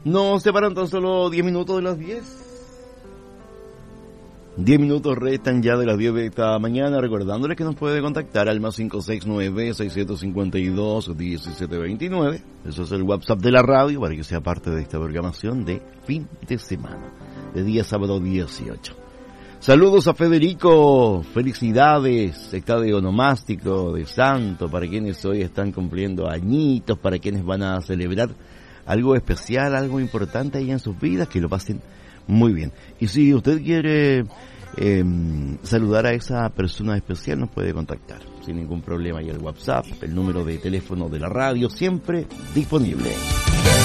Nos separan tan solo 10 minutos de las 10. 10 minutos restan ya de las 10 de esta mañana, recordándoles que nos puede contactar al más 569-652-1729. Eso es el WhatsApp de la radio para que sea parte de esta programación de fin de semana, de día sábado 18. Saludos a Federico, felicidades, está de onomástico, de santo, para quienes hoy están cumpliendo añitos, para quienes van a celebrar algo especial, algo importante ahí en sus vidas, que lo pasen muy bien. Y si usted quiere saludar a esa persona especial, nos puede contactar sin ningún problema. Y el WhatsApp, el número de teléfono de la radio, siempre disponible.